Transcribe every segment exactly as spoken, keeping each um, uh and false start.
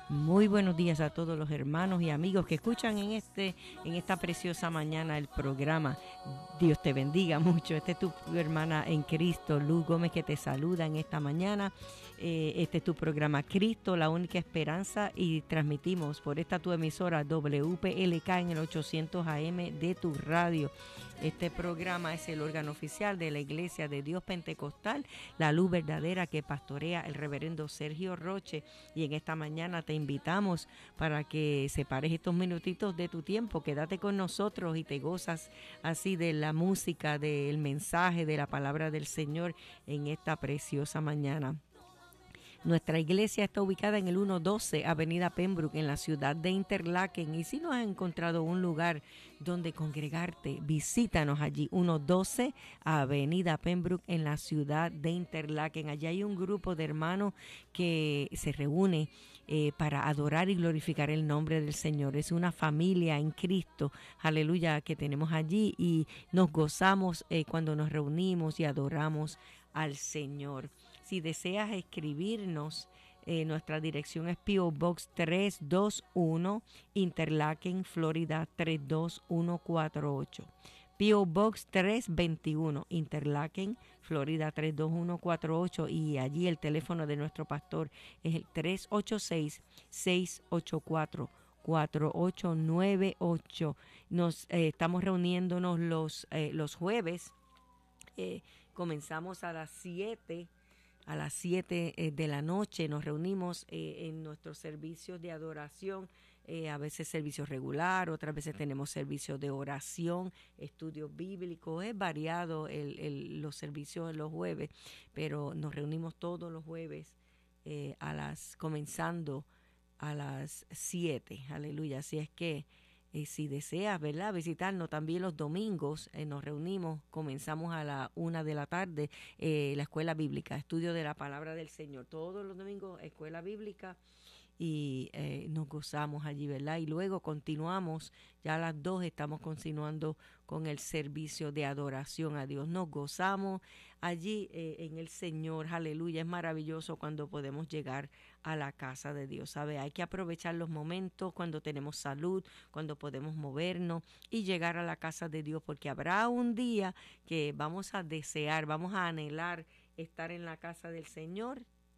Muy buenos días a todos los hermanos y amigos que escuchan en este en esta preciosa mañana el programa. Dios te bendiga mucho. Esta es tu hermana en Cristo, Luz Gómez, que te saluda en esta mañana. Eh, este es tu programa Cristo, la única esperanza, y transmitimos por esta tu emisora W P L K en el ochocientos A M de tu radio. Este programa es el órgano oficial de la Iglesia de Dios Pentecostal, la luz verdadera, que pastorea el reverendo Sergio Roche. Y en esta mañana te invitamos para que separes estos minutitos de tu tiempo, quédate con nosotros y te gozas así de la música, del mensaje, de la palabra del Señor en esta preciosa mañana. Nuestra iglesia está ubicada en el ciento doce Avenida Pembroke, en la ciudad de Interlaken. Y si no has encontrado un lugar donde congregarte, visítanos allí, ciento doce Avenida Pembroke, en la ciudad de Interlaken. Allí hay un grupo de hermanos que se reúne eh, para adorar y glorificar el nombre del Señor. Es una familia en Cristo, aleluya, que tenemos allí, y nos gozamos eh, cuando nos reunimos y adoramos al Señor. Si deseas escribirnos, eh, nuestra dirección es P O Box trescientos veintiuno, Interlaken, Florida tres dos uno cuatro ocho. P O Box trescientos veintiuno, Interlaken, Florida tres dos uno cuatro ocho, y allí el teléfono de nuestro pastor es el tres ocho seis, seis ocho cuatro, cuatro ocho nueve ocho. Nos eh, estamos reuniéndonos los, eh, los jueves. Eh, comenzamos a las siete. A las siete eh, de la noche nos reunimos eh, en nuestros servicios de adoración, eh, a veces servicios regular, otras veces tenemos servicios de oración, estudios bíblicos. Es variado el, el, los servicios los jueves, pero nos reunimos todos los jueves eh, a las comenzando a las siete, aleluya. Así es que eh, si deseas, ¿verdad?, visitarnos también los domingos, eh, nos reunimos, comenzamos a la una de la tarde, eh, la escuela bíblica, estudio de la palabra del Señor. Todos los domingos, escuela bíblica, y eh, nos gozamos allí, ¿verdad? Y luego continuamos, ya a las dos estamos continuando con el servicio de adoración a Dios. Nos gozamos allí eh, en el Señor, aleluya. Es maravilloso cuando podemos llegar a la casa de Dios, ¿sabe? Hay que aprovechar los momentos cuando tenemos salud, cuando podemos movernos y llegar a la casa de Dios, porque habrá un día que vamos a desear, vamos a anhelar estar en la casa del Señor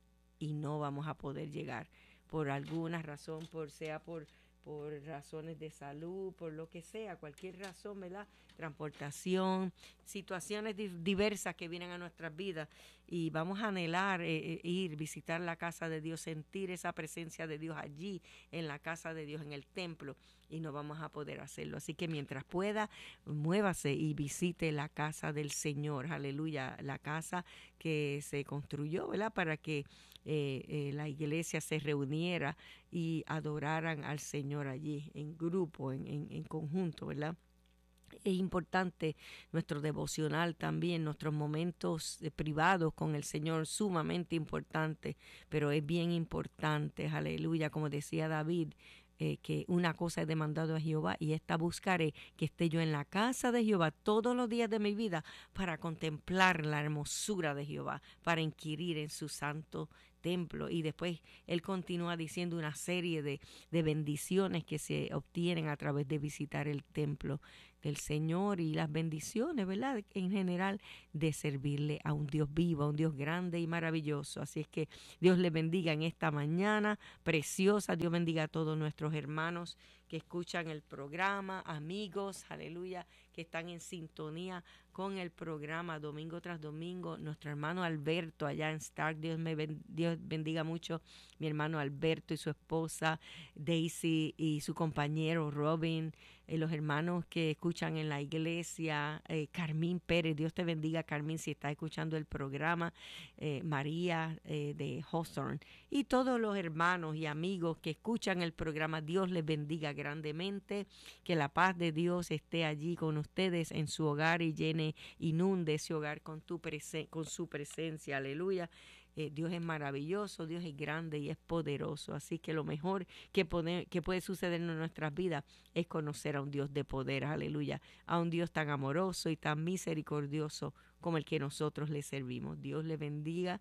y no vamos a poder llegar por alguna razón, por sea por por razones de salud, por lo que sea, cualquier razón, ¿verdad? Transportación, situaciones di- diversas que vienen a nuestras vidas, y vamos a anhelar eh, ir, visitar la casa de Dios, sentir esa presencia de Dios allí, en la casa de Dios, en el templo, y no vamos a poder hacerlo. Así que mientras pueda, muévase y visite la casa del Señor, aleluya, la casa que se construyó, ¿verdad?, para que eh, eh, la iglesia se reuniera y adoraran al Señor allí, en grupo, en, en, en conjunto, ¿verdad? Es importante nuestro devocional también, nuestros momentos eh, privados con el Señor, sumamente importante, pero es bien importante, aleluya, como decía David, eh, que una cosa he demandado a Jehová, y esta buscaré, que esté yo en la casa de Jehová todos los días de mi vida, para contemplar la hermosura de Jehová, para inquirir en su santo templo. Y después él continúa diciendo una serie de, de bendiciones que se obtienen a través de visitar el templo del Señor, y las bendiciones, ¿verdad?, en general, de servirle a un Dios vivo, a un Dios grande y maravilloso. Así es que Dios le bendiga en esta mañana preciosa. Dios bendiga a todos nuestros hermanos que escuchan el programa, amigos, aleluya, que están en sintonía con el programa domingo tras domingo. Nuestro hermano Alberto allá en Stark, Dios me ben, Dios bendiga mucho mi hermano Alberto y su esposa Daisy y su compañero Robin, eh, los hermanos que escuchan en la iglesia, eh, Carmín Pérez, Dios te bendiga, Carmín, si estás escuchando el programa, eh, María eh, de Hawthorne, y todos los hermanos y amigos que escuchan el programa. Dios les bendiga grandemente, que la paz de Dios esté allí con ustedes en su hogar y llene, inunde ese hogar con, tu presen- con su presencia, aleluya. Eh, Dios es maravilloso, Dios es grande y es poderoso. Así que lo mejor que, pone, que puede suceder en nuestras vidas es conocer a un Dios de poder, aleluya, a un Dios tan amoroso y tan misericordioso como el que nosotros le servimos. Dios le bendiga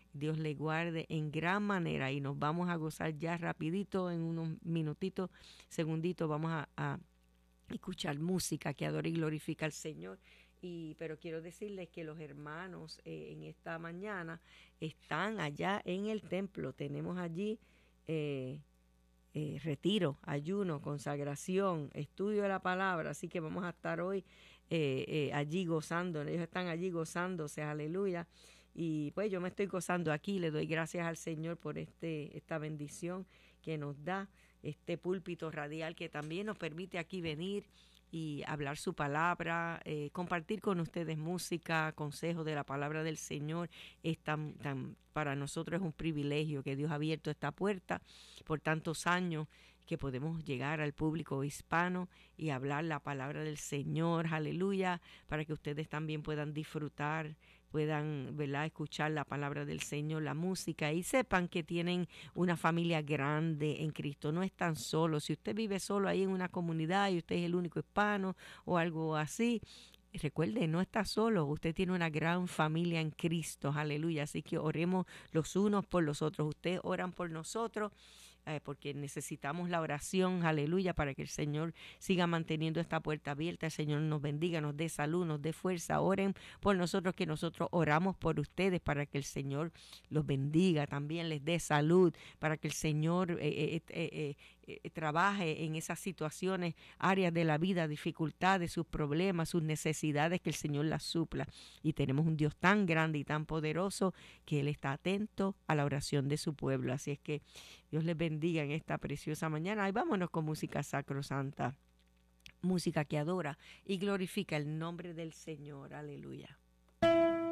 Dios le guarde en gran manera y nos vamos a gozar ya rapidito, en unos minutitos, segunditos, vamos a, a escuchar música que adora y glorifica al Señor. Y, pero quiero decirles que los hermanos eh, en esta mañana están allá en el templo. Tenemos allí eh, eh, retiro, ayuno, consagración, estudio de la palabra. Así que vamos a estar hoy eh, eh, allí gozando. Ellos están allí gozándose, aleluya. Y pues yo me estoy gozando aquí. Le doy gracias al Señor por este esta bendición que nos da, este púlpito radial que también nos permite aquí venir y hablar su palabra, eh, compartir con ustedes música, consejos de la palabra del Señor. Es tan, tan, para nosotros es un privilegio que Dios ha abierto esta puerta por tantos años, que podemos llegar al público hispano y hablar la palabra del Señor, aleluya, para que ustedes también puedan disfrutar, puedan, ¿verdad?, escuchar la palabra del Señor, la música, y sepan que tienen una familia grande en Cristo. No están solos. Si usted vive solo ahí en una comunidad y usted es el único hispano o algo así, recuerde, no está solo, usted tiene una gran familia en Cristo, aleluya. Así que oremos los unos por los otros. Ustedes oran por nosotros, eh, porque necesitamos la oración, aleluya, para que el Señor siga manteniendo esta puerta abierta. El Señor nos bendiga, nos dé salud, nos dé fuerza. Oren por nosotros, que nosotros oramos por ustedes, para que el Señor los bendiga, también les dé salud, para que el Señor eh, eh, eh, eh, eh, trabaje en esas situaciones, áreas de la vida, dificultades, sus problemas, sus necesidades, que el Señor las supla. Y tenemos un Dios tan grande y tan poderoso que Él está atento a la oración de su pueblo. Así es que Dios les bendiga en esta preciosa mañana. Y vámonos con música sacrosanta, música que adora y glorifica el nombre del Señor. Aleluya.